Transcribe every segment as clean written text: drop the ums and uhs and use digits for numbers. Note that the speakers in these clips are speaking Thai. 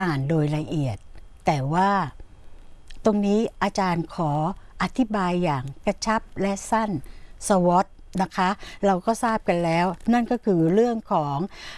อ่านโดยละเอียดแต่ว่าตรงนี้อาจารย์ขออธิบายอย่างกระชับและสั้นSWOTนะคะเราก็ทราบกันแล้วนั่นก็คือเรื่องของ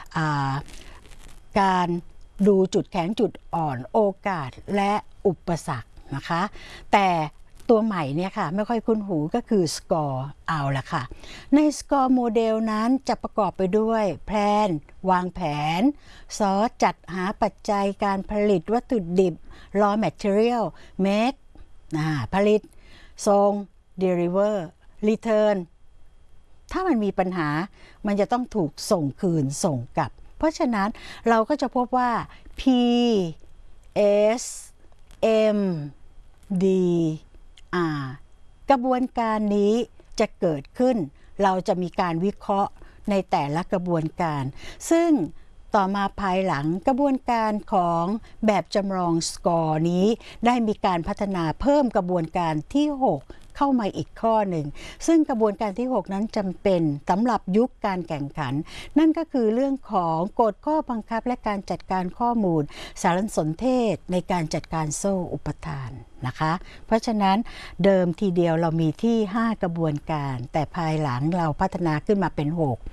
การดูจุดแข็งจุดอ่อนโอกาสและอุปสรรคนะคะแต่ตัวใหม่เนี่ยค่ะไม่ค่อยคุ้นหูก็คือ SCORE เอาละค่ะใน SCORE โมเดลนั้นจะประกอบไปด้วยแพลนวางแผนจัดหาปัจจัยการผลิตวัตถุดิบ raw material make ผลิตส่ง deliver return ถ้ามันมีปัญหามันจะต้องถูกส่งคืนส่งกลับเพราะฉะนั้นเราก็จะพบว่า P S M D R กระบวนการนี้จะเกิดขึ้นเราจะมีการวิเคราะห์ในแต่ละกระบวนการซึ่งต่อมาภายหลังกระบวนการของแบบจำลองสกอร์นี้ได้มีการพัฒนาเพิ่มกระบวนการที่ 6เข้ามาอีกข้อหนึ่งซึ่งกระบวนการที่ 6นั้นจำเป็นสำหรับยุคการแข่งขันนั่นก็คือเรื่องของกฎข้อบังคับและการจัดการข้อมูลสารสนเทศในการจัดการโซ่อุปทานนะคะเพราะฉะนั้นเดิมทีเดียวเรามีที่5กระบวนการแต่ภายหลังเราพัฒนาขึ้นมาเป็น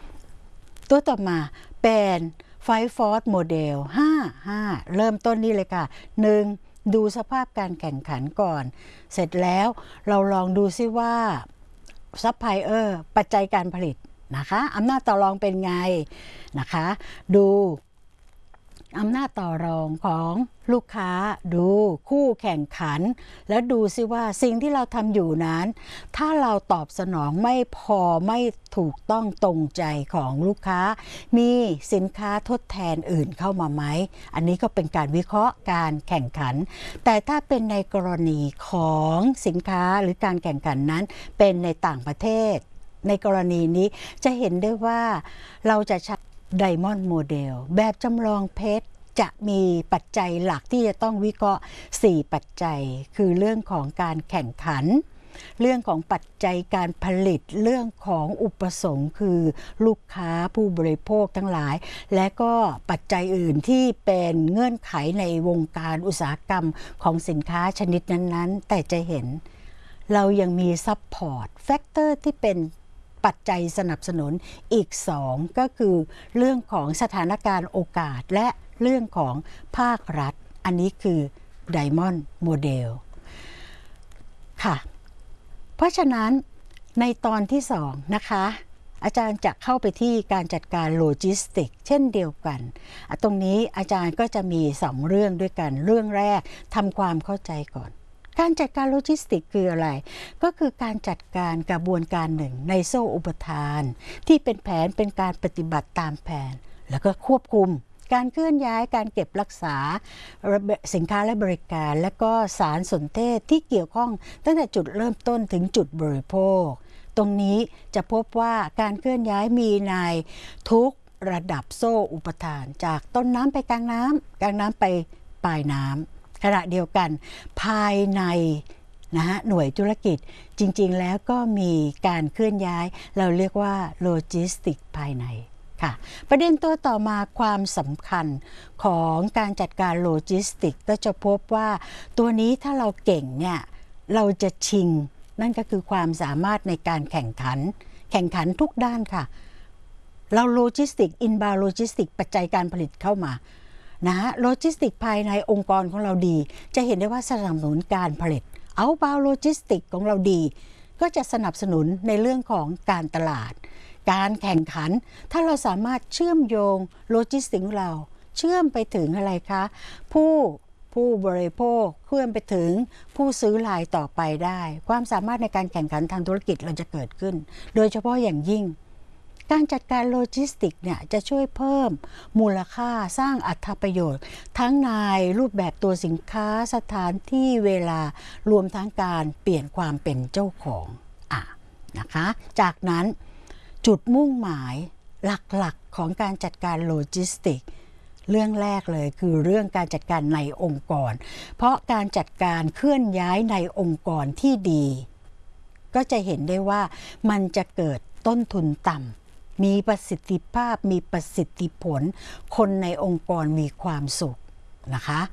6ตัวต่อมาเป็น5 Force Model 5 เริ่มต้นนี่เลยค่ะ1ดูสภาพการแข่งขันก่อนเสร็จแล้วเราลองดูซิว่าซัพพลายเออร์ปัจจัยการผลิตนะคะอำนาจต่อรองเป็นไงนะคะดูอำนาจต่อรองของลูกค้าดูคู่แข่งขันแล้วดูซิว่าสิ่งที่เราทำอยู่นั้นถ้าเราตอบสนองไม่พอไม่ถูกต้องตรงใจของลูกค้ามีสินค้าทดแทนอื่นเข้ามาไหมอันนี้ก็เป็นการวิเคราะห์การแข่งขันแต่ถ้าเป็นในกรณีของสินค้าหรือการแข่งขันนั้นเป็นในต่างประเทศในกรณีนี้จะเห็นได้ว่าเราจะใช้Diamond Model แบบจำลองเพชรจะมีปัจจัยหลักที่จะต้องวิเคราะห์4ปัจจัยคือเรื่องของการแข่งขันเรื่องของปัจจัยการผลิตเรื่องของอุปสงค์คือลูกค้าผู้บริโภคทั้งหลายและก็ปัจจัยอื่นที่เป็นเงื่อนไขในวงการอุตสาหกรรมของสินค้าชนิดนั้นๆแต่จะเห็นเรายังมีซัพพอร์ตแฟกเตอร์ที่เป็นปัจจัยสนับสนุนอีก2ก็คือเรื่องของสถานการณ์โอกาสและเรื่องของภาครัฐอันนี้คือ Diamond Model ค่ะเพราะฉะนั้นในตอนที่2นะคะอาจารย์จะเข้าไปที่การจัดการโลจิสติกเช่นเดียวกันตรงนี้อาจารย์ก็จะมี2เรื่องด้วยกันเรื่องแรกทำความเข้าใจก่อนการจัดการโลจิสติกคืออะไรก็คือการจัดการกระบวนการหนึ่งในโซ่อุปทานที่เป็นแผนเป็นการปฏิบัติตามแผนแล้วก็ควบคุมการเคลื่อนย้ายการเก็บรักษาสินค้าและบริการและก็สารสนเทศที่เกี่ยวข้องตั้งแต่จุดเริ่มต้นถึงจุดบริโภคตรงนี้จะพบว่าการเคลื่อนย้ายมีในทุกระดับโซ่อุปทานจากต้นน้ำไปกลางน้ำกลางน้ำไปปลายน้ำขณะเดียวกันภายในหน่วยธุรกิจจริงๆแล้วก็มีการเคลื่อนย้ายเราเรียกว่าโลจิสติกภายในค่ะประเด็นตัวต่อมาความสำคัญของการจัดการโลจิสติกก็จะพบว่าตัวนี้ถ้าเราเก่งเนี่ยเราจะชิงนั่นก็คือความสามารถในการแข่งขันทุกด้านค่ะเราโลจิสติกอินบาวโลจิสติกปัจจัยการผลิตเข้ามาโลจิสติกภายในองค์กรของเราดีจะเห็นได้ว่าสนับสนุนการผลิตเอาบาวโลจิสติกของเราดีก็จะสนับสนุนในเรื่องของการตลาดการแข่งขันถ้าเราสามารถเชื่อมโยงโลจิสติกของเราเชื่อมไปถึงอะไรคะผู้บริโภคเชื่อมไปถึงผู้ซื้อรายต่อไปได้ความสามารถในการแข่งขันทางธุรกิจเราจะเกิดขึ้นโดยเฉพาะอย่างยิ่งการจัดการโลจิสติกเนี่ยจะช่วยเพิ่มมูลค่าสร้างอรรถประโยชน์ทั้งในรูปแบบตัวสินค้าสถานที่เวลารวมทั้งการเปลี่ยนความเป็นเจ้าของนะคะจากนั้นจุดมุ่งหมายหลักๆของการจัดการโลจิสติกเรื่องแรกเลยคือเรื่องการจัดการในองค์กรเพราะการจัดการเคลื่อนย้ายในองค์กรที่ดีก็จะเห็นได้ว่ามันจะเกิดต้นทุนต่ำมีประสิทธิภาพมีประสิทธิผลคนในองค์กรมีความสุขนะคะ